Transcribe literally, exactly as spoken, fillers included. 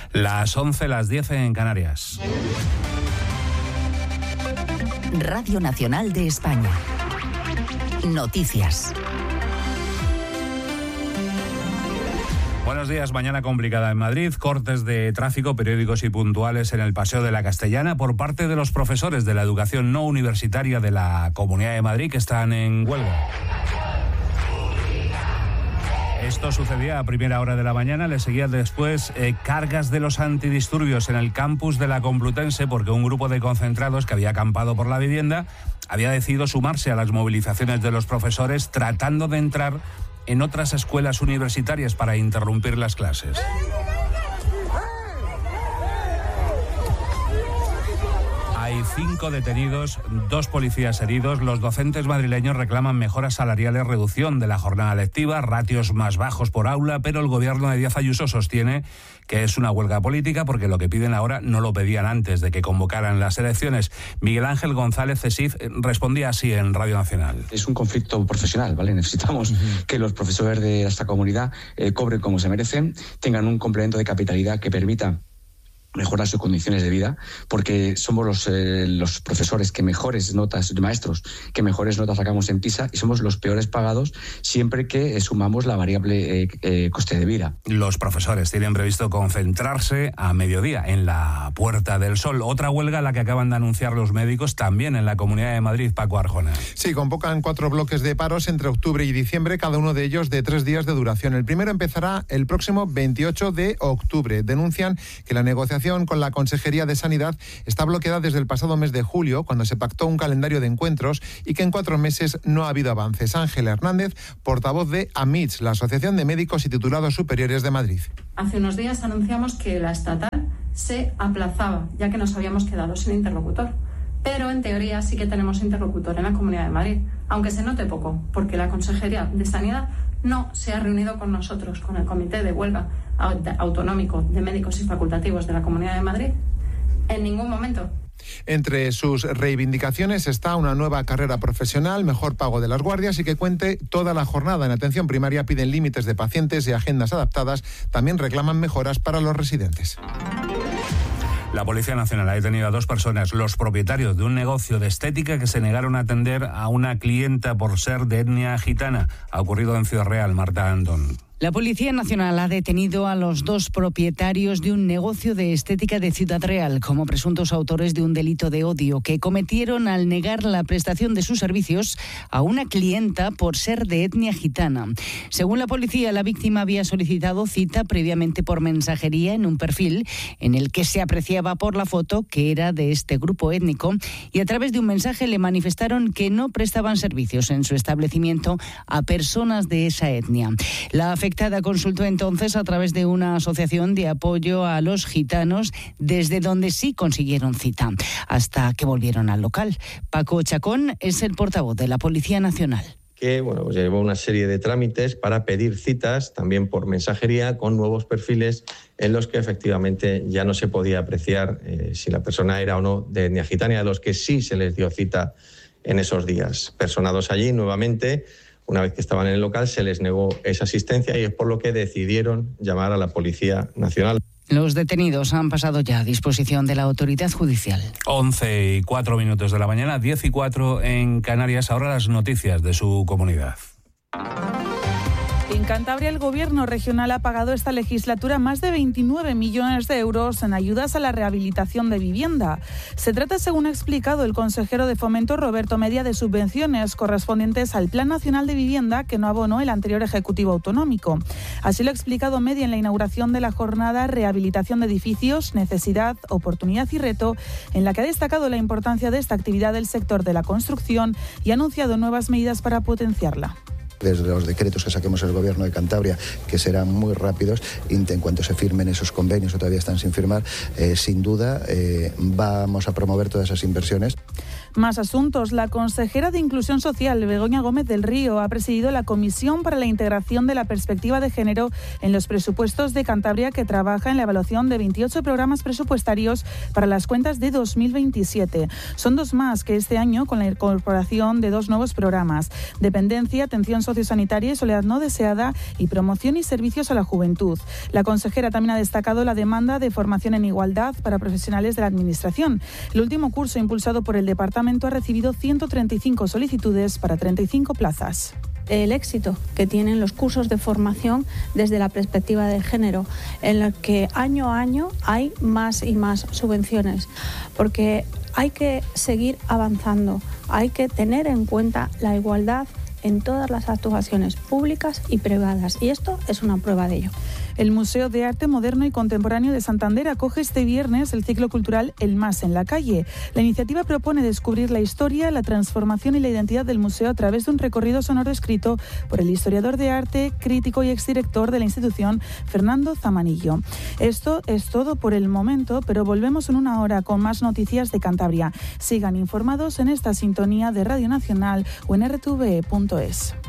Las once, las diez en Canarias. Radio Nacional de España. Noticias. Buenos días. Mañana complicada en Madrid. Cortes de tráfico periódicos y puntuales en el Paseo de la Castellana por parte de los profesores de la educación no universitaria de la Comunidad de Madrid que están en huelga. Esto sucedía a primera hora de la mañana, le seguían después eh, cargas de los antidisturbios en el campus de la Complutense porque un grupo de concentrados que había acampado por la vivienda había decidido sumarse a las movilizaciones de los profesores tratando de entrar en otras escuelas universitarias para interrumpir las clases. Hay cinco detenidos, dos policías heridos. Los docentes madrileños reclaman mejoras salariales, reducción de la jornada lectiva, ratios más bajos por aula, pero el gobierno de Díaz Ayuso sostiene que es una huelga política porque lo que piden ahora no lo pedían antes de que convocaran las elecciones. Miguel Ángel González Cesif respondía así en Radio Nacional. Es un conflicto profesional, ¿vale? Necesitamos uh-huh. que los profesores de esta comunidad eh, cobren como se merecen, tengan un complemento de capitalidad que permita mejorar sus condiciones de vida, porque somos los, eh, los profesores que mejores notas, maestros, que mejores notas sacamos en PISA y somos los peores pagados siempre que eh, sumamos la variable eh, eh, coste de vida. Los profesores tienen previsto concentrarse a mediodía en la Puerta del Sol. Otra huelga la que acaban de anunciar los médicos también en la Comunidad de Madrid. Paco Arjona. Sí, convocan cuatro bloques de paros entre octubre y diciembre, cada uno de ellos de tres días de duración. El primero empezará el próximo veintiocho de octubre. Denuncian que la negociación con la Consejería de Sanidad está bloqueada desde el pasado mes de julio, cuando se pactó un calendario de encuentros y que en cuatro meses no ha habido avances. Ángel Hernández, portavoz de AMITS, la Asociación de Médicos y Titulados Superiores de Madrid. Hace unos días anunciamos que la estatal se aplazaba, ya que nos habíamos quedado sin interlocutor. Pero en teoría sí que tenemos interlocutor en la Comunidad de Madrid, aunque se note poco, porque la Consejería de Sanidad no se ha reunido con nosotros, con el Comité de Huelga Autonómico de Médicos y Facultativos de la Comunidad de Madrid, en ningún momento. Entre sus reivindicaciones está una nueva carrera profesional, mejor pago de las guardias y que cuente toda la jornada. En atención primaria piden límites de pacientes y agendas adaptadas. También reclaman mejoras para los residentes. La Policía Nacional ha detenido a dos personas, los propietarios de un negocio de estética que se negaron a atender a una clienta por ser de etnia gitana. Ha ocurrido en Ciudad Real. Marta Antón. La Policía Nacional ha detenido a los dos propietarios de un negocio de estética de Ciudad Real como presuntos autores de un delito de odio que cometieron al negar la prestación de sus servicios a una clienta por ser de etnia gitana. Según la policía, la víctima había solicitado cita previamente por mensajería en un perfil en el que se apreciaba por la foto que era de este grupo étnico y a través de un mensaje le manifestaron que no prestaban servicios en su establecimiento a personas de esa etnia. La afectada consultó entonces a través de una asociación de apoyo a los gitanos, desde donde sí consiguieron cita, hasta que volvieron al local. Paco Chacón es el portavoz de la Policía Nacional. Que bueno, pues llevó una serie de trámites para pedir citas, también por mensajería, con nuevos perfiles en los que efectivamente ya no se podía apreciar eh, si la persona era o no de etnia gitana, a los que sí se les dio cita en esos días. Personados allí nuevamente, una vez que estaban en el local, se les negó esa asistencia y es por lo que decidieron llamar a la Policía Nacional. Los detenidos han pasado ya a disposición de la autoridad judicial. once y cuatro minutos de la mañana, diez y cuatro en Canarias. Ahora las noticias de su comunidad. En Cantabria, el Gobierno regional ha pagado esta legislatura más de veintinueve millones de euros en ayudas a la rehabilitación de vivienda. Se trata, según ha explicado el consejero de Fomento, Roberto Media, de subvenciones correspondientes al Plan Nacional de Vivienda que no abonó el anterior Ejecutivo Autonómico. Así lo ha explicado Media en la inauguración de la jornada Rehabilitación de Edificios, Necesidad, Oportunidad y Reto, en la que ha destacado la importancia de esta actividad del sector de la construcción y ha anunciado nuevas medidas para potenciarla. Desde los decretos que saquemos el Gobierno de Cantabria, que serán muy rápidos, en cuanto se firmen esos convenios, o todavía están sin firmar, eh, sin duda eh, vamos a promover todas esas inversiones. Más asuntos. La consejera de Inclusión Social, Begoña Gómez del Río, ha presidido la Comisión para la Integración de la Perspectiva de Género en los presupuestos de Cantabria, que trabaja en la evaluación de veintiocho programas presupuestarios para las cuentas de dos mil veintisiete. Son dos más que este año, con la incorporación de dos nuevos programas: Dependencia, Atención Sociosanitaria y Soledad no deseada, y Promoción y Servicios a la Juventud. La consejera también ha destacado la demanda de formación en igualdad para profesionales de la Administración. El último curso impulsado por el departamento ha recibido ciento treinta y cinco solicitudes para treinta y cinco plazas. El éxito que tienen los cursos de formación desde la perspectiva de género, en el que año a año hay más y más subvenciones, porque hay que seguir avanzando, hay que tener en cuenta la igualdad en todas las actuaciones públicas y privadas, y esto es una prueba de ello. El Museo de Arte Moderno y Contemporáneo de Santander acoge este viernes el ciclo cultural El Más en la Calle. La iniciativa propone descubrir la historia, la transformación y la identidad del museo a través de un recorrido sonoro escrito por el historiador de arte, crítico y exdirector de la institución, Fernando Zamanillo. Esto es todo por el momento, pero volvemos en una hora con más noticias de Cantabria. Sigan informados en esta sintonía de Radio Nacional o en r t v punto es.